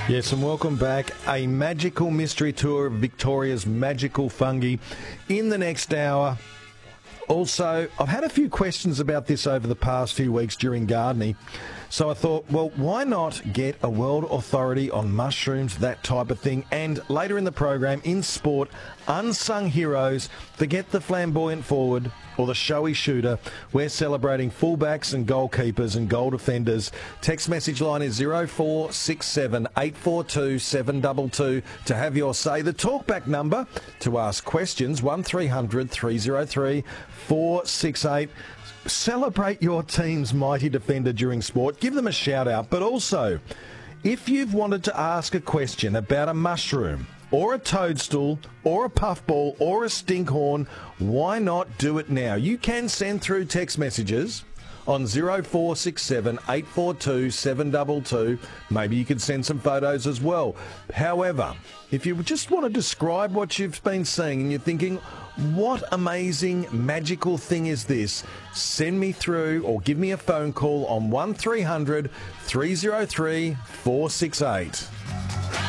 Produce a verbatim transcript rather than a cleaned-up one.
Yes, and welcome back. A magical mystery tour of Victoria's magical fungi in the next hour. Also, I've had a few questions about this over the past few weeks during gardening. So I thought, well, why not get a world authority on mushrooms, that type of thing? And later in the program, in sport, unsung heroes, forget the flamboyant forward or the showy shooter. We're celebrating fullbacks and goalkeepers and goal defenders. Text message line is zero four six seven, eight four two, seven two two to have your say. The talkback number to ask questions, one three hundred, three oh three, four six eight. Celebrate your team's mighty defender during sport. Give them a shout out. But also, if you've wanted to ask a question about a mushroom or a toadstool or a puffball or a stinkhorn, why not do it now? You can send through text messages on zero four six seven, eight four two, seven two two. Maybe you could send some photos as well. However, if you just want to describe what you've been seeing and you're thinking, what amazing magical thing is this? Send me through or give me a phone call on one three hundred, three oh three, four six eight.